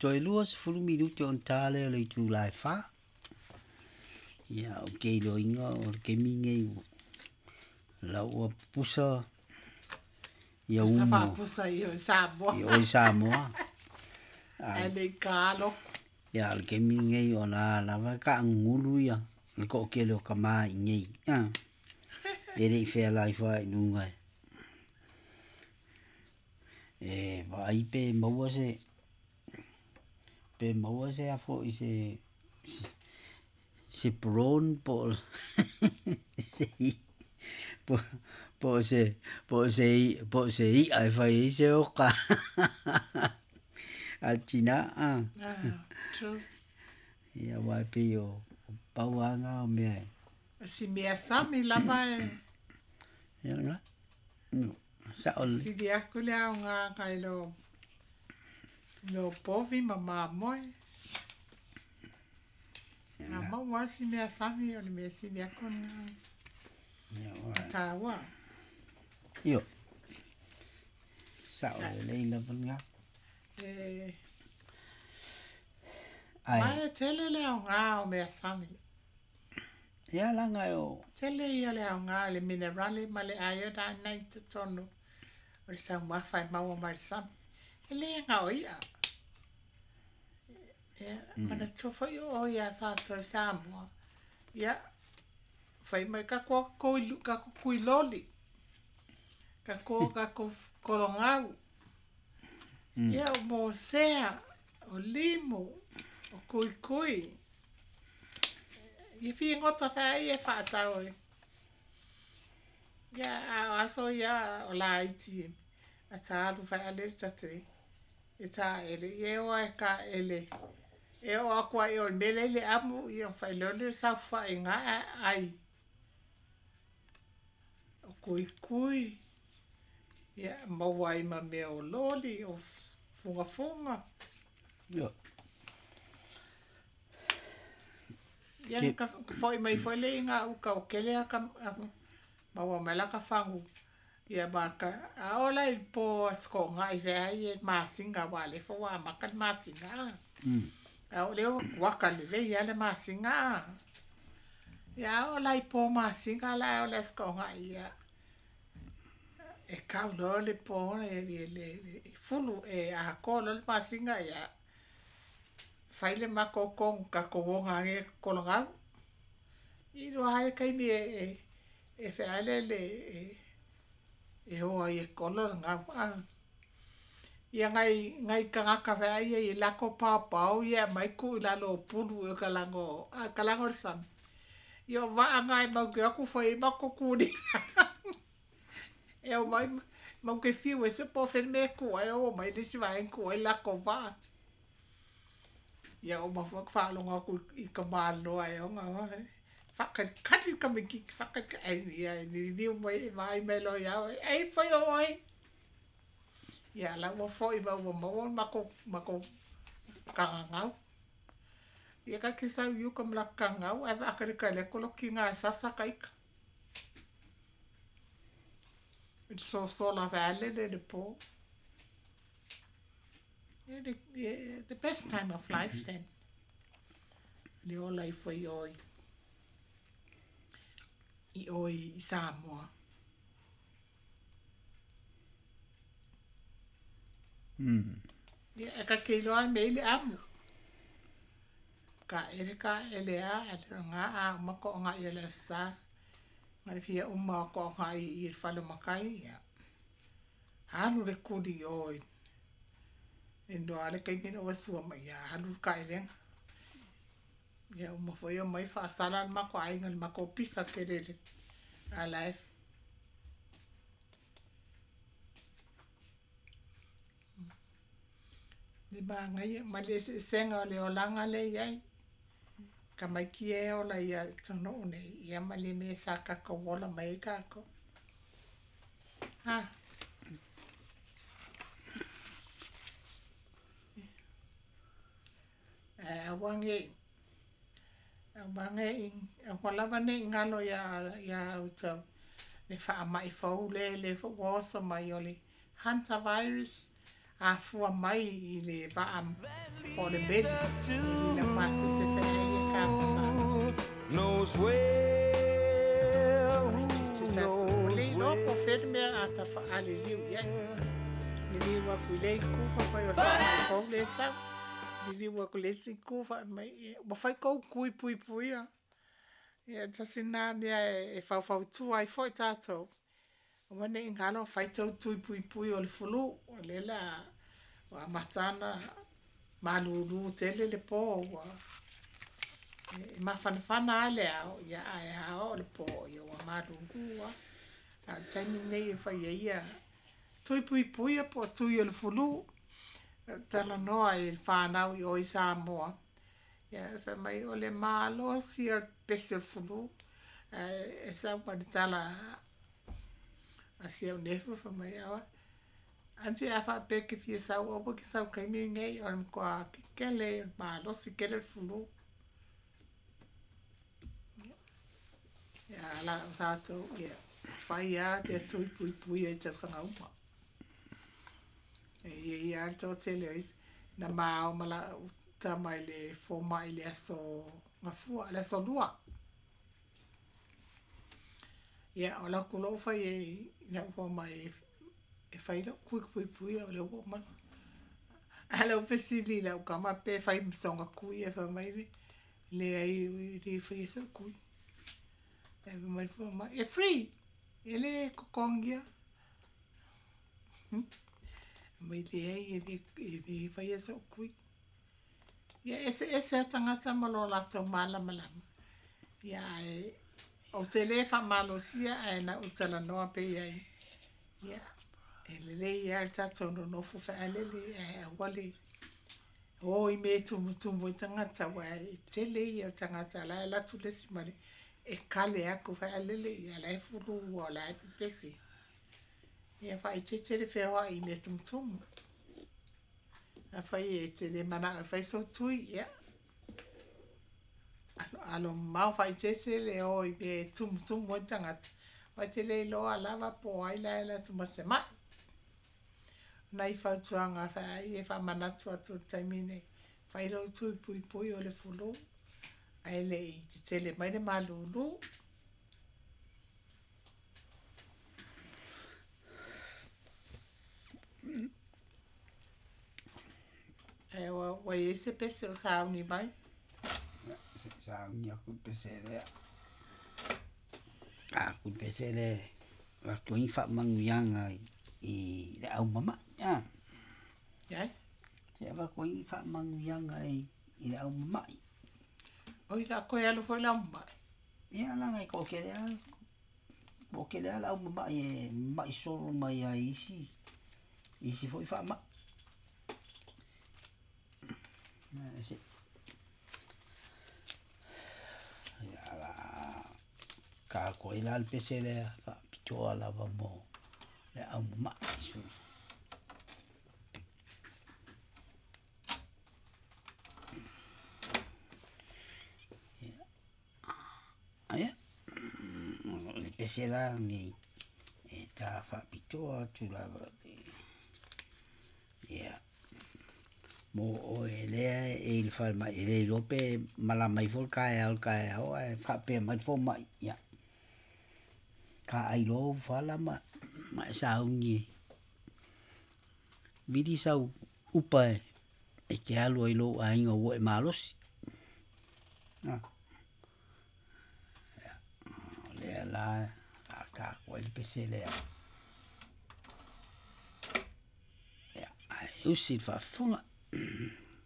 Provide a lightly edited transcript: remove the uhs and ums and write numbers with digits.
Toi luas fulu minuto on tale le tu lai fa. Ia o ke lo inga o ke minge la o pusa ia umo. Pusa i o Samoa. I o Samoa. Ale kalo. Ia le ke minge o la va ka ngulu ia. Le ko ke lo ka mai ngai. Ele i fea lai fa nunga. Vai pe maua se a fo i se prawn po se i ai fai se o ka al china True. Ia vai pe o pauanga o me Si mea sami lava e. Ia nga sa ol Si dia kule au ngā kai lo povi mama moe. Ngā maua si mea sami o le mea si dia kule. Tawa. Io. Sa ol leila nga. Mai tele le au ngā o mea sami. Ia langa o. Tele ia le au ngā le minerale ma le iodine nei te tono. O le sau mawhai maua marisami. E le ngā o ia. Mana tofa i o ia sa toi Samoa. Ia. Whai mai ka kui loli. Ka kolongau. Ia o mo sea. O limo. O kui. Ia fi ngota whai e whaatau e. Ia aso ia o la iti. A tāru whai ale tate. E tā ele. Ia o e ka ele. E o akua e o mele le amu. Ia o whai lole sa whai ngā ai. O kui. Ia mawai ma mea o loli. O funga. Ia. Ia ka foi mai foi le nga u ka o kele ka mawa mala ka fangu. Ia baka a ola i po sko nga i ve ai masinga wale fo wa makan masinga. A ole o waka le ia le masinga. Ia ola i po masinga la ola sko nga ia. E ka le po le fulu e a ko le masinga ia. Faile mako kong ka konga nge kolongau. I ro hale kai mi e feale e hoa i e kolongau. Ia ngai kangaka vea ia i lako pāpau ia mai ku i lalo pulu e kalango san. Ia waa ngai mau ke aku fai mako kuni. E o mai mau ke fiu e se po fen me ku ai o mai disi vai ku ai lako waa. Ia o mawak whaalonga ku i ka mālo ai o ngā wahe. Whakakati ka miki, whakaka ai ni niu mai e mai me lo iau. Ei whai o oi. Ia la wa fo i maua mako kangangau. Ia ka kisau iu ka mla kangau. Ai wakarika le kolo ki ngā sasa kaika. So la vale le po. The best time of life then. Le o life foi oi. I oi i Samoa. E ka keilo al meili amu. Ka ele a ngā a mako ngā i ele sa. Ngā fia umma ko ngā i whalo makai ia. Hanu re kuri oi. Endo ale kai mina wa sua mai ya hanu kai len ya mo foi o mai fa sala ma ko ai ngal ma ko pisa kerere a life ni ba ngai ma le senga le o langa le ai ka mai ki e o la ia tsono ne ia ma le me sa ka ko wola mai ka ko ha awange awalava ne ngalo ya uta ne fa mai fo le fo woso mai ole hantavirus afua mai I le vaa o le mele I le pasi se whenei e ka whawhana. Knows well, O le ilo po where mea a ta whaale liu iai. Ni liu a kui lei kufa pai o wha mai kou le sau. Ni liu a kui le si kufa mai wa whai kou kui pui pui a. Ia tasina mea e whau tu ai fo I tātou. O wane I ngano whai tau tui pui pui o le fulu. O le la wa matana malulu tele le po wa. E mawhanawhana ale au, ia ai hao le po ia wa malulu wa. A taimi nei e whai ia tui pui pui a po tui o le fulu. Tala noa e whanau I o I Samoa. Ia e whai mai o le malo si a pesi o le fulu. E sau pani tala a si au nefu whai mai awa. Anti a wha peke fie sau opo ki sau kaimi ngai o le mkoa ki kele malo si kele le fulu. Ia la sato ia whai a te tui pui pui e tau sanga uma. Ia ar tau tele ois na mao mala tamai le foma I le aso ngafua, le aso lua. Ia o la kulo whai e na foma e whai lo kui pui pui o le uo mana. Ala upesi li la ukama pe whai msonga kui e whai mai le ai li whai e sa kui. E mai foma e free e le kokongia. Mai le ai e le whai e sa kui. Ia ese tangata malo lato mala malama. Ia e o te le wha malo sia e na utala noa pe iai. Ia e le le ia al tato no nofu wha alele e wale. O I me tumu I tangata wa e te le ia tangata la e latu lesi mare. E kale aku wha alele ia la e furu o la e pipesi. Ia wha I te tere whewa I me tumu. A whai e te le mana a whai so tui, ia. Alo mau whai te se le o I me tumu I tangata. Wai te le loa lava po ai la e la tumase mai. Nai whau tuanga whai e wha manatu atu taimine. Whai lau tui pui pui o le fulu. Ai le I te tele mai le malulu. E wa ese pese o sauni mai. Sauni aku pese le. Aku pese le. Waktu I wha manguyanga I le au mama. Ya. Iai? Se waktu I wha manguyanga I le au mama. Oi la koe alu foi la mai. Ia langa I kokele ala. Kokele ala au mama e mai soro mai a isi. Isi foi wha mama. Ese. Ya la ka ko ila al pese le fa pito ala va mo le au ma su ya le pese la ni e ta fa pito tu la ya mo o ele il fa mai ele lope mala mai fol kai al kai o fa pe mai fo mai ya ka ai lo fala ma sa ungi vidi sa upa e ke alu ai lo ai ngo e malos na le la ka ko el pese le ya ai usi fa funga